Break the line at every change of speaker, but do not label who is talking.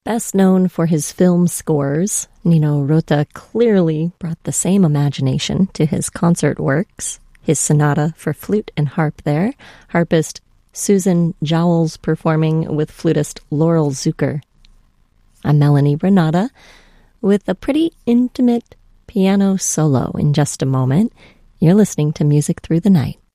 Best known for his film scores, Nino Rota clearly brought the same imagination to his concert works. His sonata for flute and harp there, harpist Susan Jowls performing with flutist Laurel Zucker. I'm Melanie Renata with a pretty intimate piano solo in just a moment. You're listening to Music Through the Night.